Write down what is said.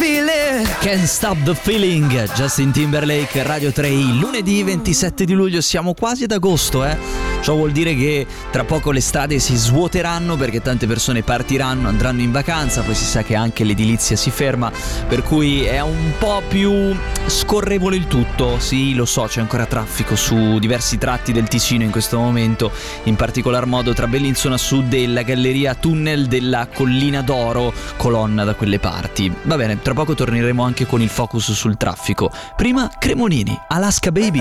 Can't Stop the Feeling, Justin Timberlake, Radio 3, lunedì 27 di luglio, siamo quasi ad agosto, Ciò vuol dire che tra poco le strade si svuoteranno perché tante persone partiranno, andranno in vacanza, poi si sa che anche l'edilizia si ferma, per cui è un po' più scorrevole il tutto. Sì, lo so, c'è ancora traffico su diversi tratti del Ticino in questo momento, in particolar modo tra Bellinzona Sud e la galleria tunnel della Collina d'Oro, Colonna da quelle parti. Va bene, tra poco torneremo anche con il focus sul traffico. Prima Cremonini, Alaska Baby.